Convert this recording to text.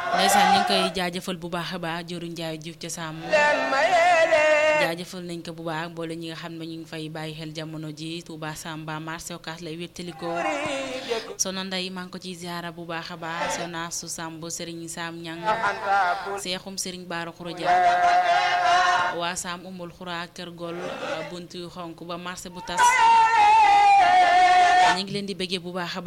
ndeysaan ñu ngi koy jaajëfal bu baax a baax jëruñ Njaay Juuf ca Sàmm jaajëfal nañ ko bu baax boole ñi nga xam ne ñu ngi fay bàyyi xel jamono ji Touba Samba marché Ocass lay wéttalikoo Soxna Ndey maa ngi ko ciy ziara bu baax a baax Soxna Su Samb Serigne Sam Ñang seexum Serigne Baara Xuraja waa Sam umul xuraa kër gol buntu yu xonk ba marché bu tas ñu ngi leen di bëggee bu baax a baax